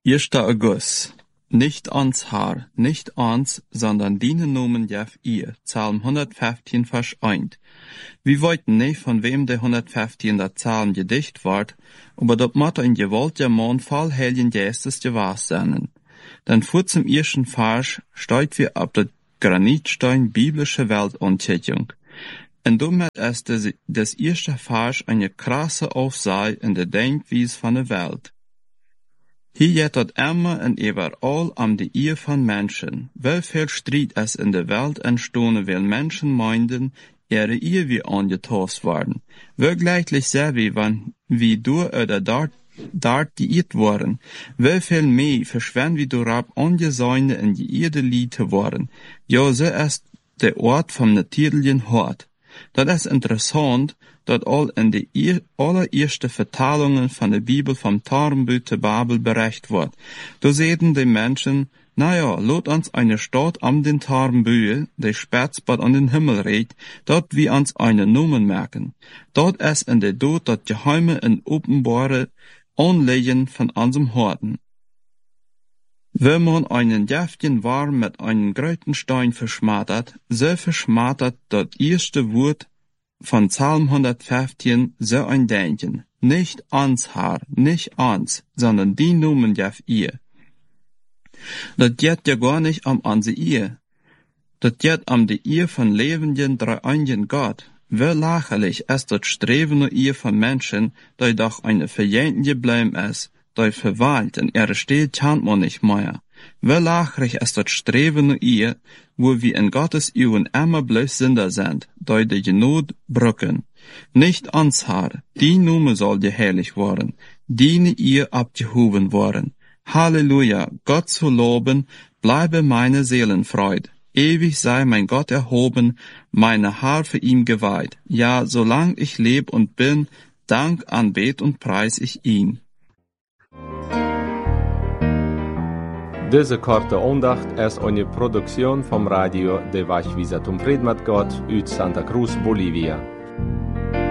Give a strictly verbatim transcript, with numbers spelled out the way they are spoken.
erster August. Nicht ans Haar, nicht ans, sondern dienen nomen jef ihr. Psalm hundertfünfzehn, Vers eins. Wir wollten nicht, von wem der hundertfünfzehn der Psalm gedicht ward, aber dat moet ein gewolter Mann voll Heiligen Geistes gewahr sein. Denn vor zum ersten Vers steht wir ab der Granitstein biblische Weltanschauung. Und damit ist das, das erste Vers eine krasse Aufsei in der Denkweise von der Welt. Hier geht het immer en überall um die Ehe von Menschen. Wie viel Streit es in der Welt entstanden, weil Menschen meinten, ihre Ehe wie angetoast worden. Wie gleichlich sehr wie wann wie du oder dort, dort diet worden. Wie viel mehr verschwenden wie du rab angeseine in die Erde liete worden. Ja, so ist der Ort vom natürlichen Hort. Dat is interessant, dat al in de allereerste vertalingen van de Bibel vom Tarnbuch te Babel berecht wordt. Da sehen die Menschen, naja, lot uns eine Stadt am den Tarnbuch, die Spitzbad an den Himmel reicht, dort wir uns eine Nomen merken. Dort ist in der Dod dat geheime und offenbare Anlegen von unserem Horten. Wenn man einen Jäftchen warm mit einem gröten Stein verschmattert, so verschmattert das erste Wort von Psalm hundertfünfzehn so ein Denken. Nicht ans Haar, nicht ans, sondern die Nomen jef ihr. Das geht ja gar nicht um unsere Ehe. Das geht um die Ehe von lebenden, dreieinigen Gott. Wie lächerlich ist das Streben nach Ehe von Menschen, die doch eine verjährte Blem ist, die verwahlt in ihre Stelle kennt man nicht mehr. Wie lächerlich ist das Streben nach ihr, wo wir in Gottes Augen immer bloß Sünder sind, die die Genot brücken. Nicht ans Haar, die Nummer soll dir heilig worden, die ihr abgehoben worden. Halleluja, Gott zu loben, bleibe meine Seelenfreud. Ewig sei mein Gott erhoben, meine Harfe ihm geweiht. Ja, solang ich leb und bin, Dank, Anbet und preis ich ihn. Deze korte aandacht is eine Produktion vom Radio de Wachwiza zum Fried mit Gott uit Santa Cruz, Bolivia.